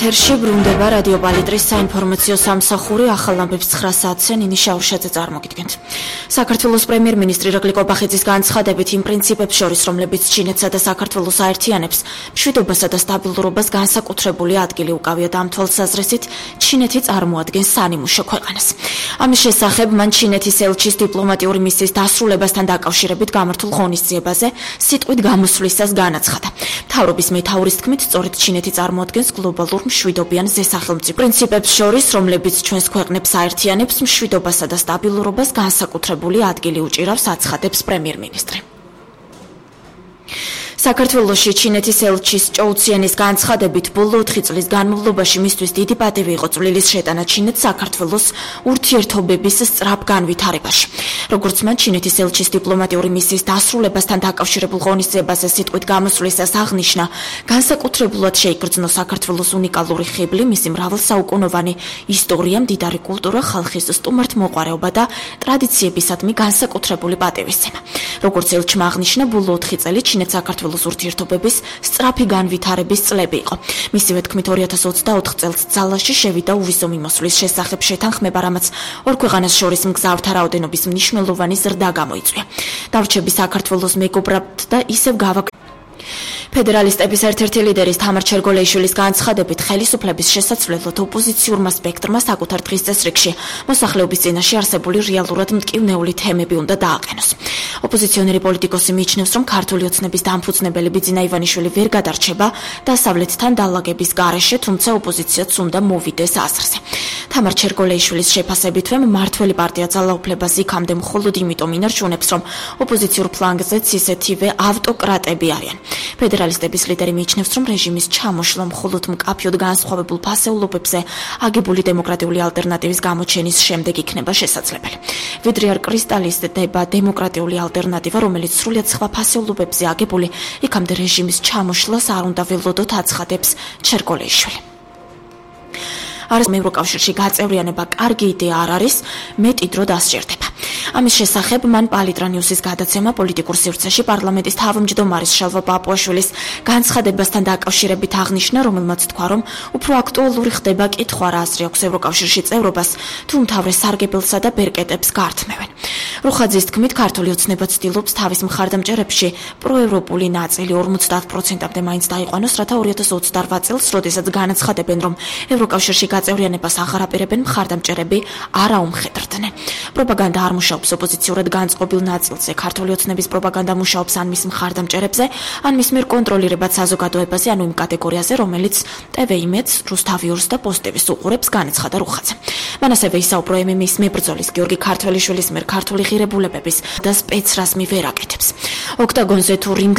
ეთერში ბრუნდება რადიო პალიტრის საინფორმაციო სამსახური ახალ ამბებს 9 საათზე ნინი შაუშაძე წარმოგიდგენთ. საქართველოს პრემიერ-მინისტრი ირაკლი კობახიძის განცხადებით იმ პრინციპებს შორის, რომლებიც ჩინეთსა და საქართველოს აერთიანებს, მშვიდობასა და სტაბილურობას განსაკუთრებული ადგილი უკავიათ ამ თვალსაზრისით, ჩინეთი წარმოადგენს სანიმუშო ქვეყანას. ამის შესახებ მან ჩინეთის ელჩის დიპლომატიური მისიის დასრულებასთან დაკავშირებით გამართულ ღონისძიებაზე სიტყვით გამოსვლისას განაცხადა. მთავრობის მეთაურის თქმით, სწორედ ჩინეთი წარმოადგენს გლობალურ მშვიდობიან ზესახელმწიფო პრინციპებს შორის, რომლებიც ჩვენს ქვეყნებს აერთიანებს, მშვიდობასა და სტაბილურობას განსაკუთრებული ადგილი უჭირავს, აცხადებს პრემიერ-მინისტრი. საქართველოში ჩინეთის ელჩის ჭოუციანის განცხადებით, ბოლო 4 წლის განმავლობაში მისთვის დიდი პატივი იყო წვლილის შეტანა ჩინეთს საქართველოს ურთიერთობების სწრაფ განვითარებაში. როგორც მან ჩინეთის ელჩის დიპლომატიური მისიის დასრულებასთან დაკავშირებულ ღონისძიებაზე სიტყვით გამოსვლისას აღნიშნა, განსაკუთრებულად შეიგრძნო საქართველოს უნიკალური ხიბლი, მისი მრავალსაუკუნოვანი ისტორია, მდიდარი კულტურა, ხალხის სტუმართმოყვარეობა და ტრადიციებისადმი განსაკუთრებული პატივისცემა. როგორც ელჩმა აღნიშნა, ბოლო 4 წელი ჩინეთ-საქართველოს ურთიერთობების სწრაფი განვითარების წლები იყო. მისივე თქმით, 2024 წელს ძალაში შევიდა უვისო მიმოსვლის შესახებ შეთანხმება, რამაც ორ ქვეყანას შორის მგზავრთა რაოდენობის მნიშვნელოვანი ზრდა გამოიწვია. დარჩები საქართველოს მეგობრად და ისევ ფედერალისტების ერთ-ერთი ლიდერის თამარ ჩერგოლეიშვილის განცხადებით, ხელისუფლების შესაცვლელად ოპოზიციურმა სპექტრმა საკუთარ დღის წესრიგში მოსახლეობის წინაშე არსებული რეალურად მტკივნეული თემები უნდა დააყენოს. ოპოზიციონერი პოლიტიკოსი მიიჩნევს, რომ ქართული ოცნების დამფუძნებელი ბიძინა ივანიშვილი ვერ გადარჩება დასავლეთთან დალაგების გარეშე, თუმცა ოპოზიციაც უნდა მოვიდეს აზრზე. თამარ ჩერგოლეიშვილის შეფასებითვე, მმართველი პარტია ძალაუფლებას იქამდე მხოლოდ იმიტომ ინარჩუნებს, რომ ოპოზიციურ ფლანგზეც ისეთივე ავტოკრატები არიან. ფედერალისტების ლიდერი მიიჩნევს, რომ რეჟიმის ჩამოშლა მხოლოდ მკაფიოდ განსხვავებულ ფასეულობებზე აგებული დემოკრატიული ალტერნატივის გამოჩენის შემდეგ იქნება შესაძლებელი. ვიდრე არ კრისტალიზდება დემოკრატიული ალტერნატივა, რომელიც სრულიად სხვა ფასეულობებზე აგებული, იქამდე რეჟიმის ჩამოშლას არ უნდა ველოდოთ, აცხადებს ჩერგოლეიშვილი. ევროკავშირში გაწევრიანება კარგი იდეა არ არის, მეტი დრო დასჭირდება. ამის შესახებ მან პალიტრა ნიუსის გადაცემა პოლიტიკურ სივრცეში პარლამენტის თავმჯდომარის შალვა პაპუაშვილის განცხადებასთან დაკავშირებით აღნიშნა, რომელმაც თქვა, რომ უფრო აქტუალური ხდება კითხვა, რა აზრი აქვს ევროკავშირში წევრობას, თუ უმთავრეს სარგებელსა და ბერკეტებს გართმევენ. რუხაძის თქმით, ქართული ოცნება ცდილობს თავის მხარდამჭერებში პროევროპული ნაწილი 50%-მდე მაინც დაიყვანოს, რათა 2028 წელს, როდესაც განაცხადებენ, რომ ევროკავშირში გაწევრიანებას აღარ აპირებენ, მხარდამჭერები არ აუმხედრდნენ. პროპაგანდა არ მუშაობს ოპოზიციურად განწყობილ ნაწილზე. ქართული ოცნების პროპაგანდა მუშაობს ან მის მხარდამჭერებზე, ან მის მიერ კონტროლირებად საზოგადოებაზე, ანუ იმ კატეგორიაზე, რომელიც TV-იმედს, რუსთავიურს და პოსტივის უყურებს, განაცხადა რუხაძე. მან ასევე ისაუბრა MMA-ის მებრძოლის გიორგი ქართველიშვილის მიერ ქართული ღირებულებების და სპეცრაზმი ვერ აკეთებს. ოქტაგონზე თუ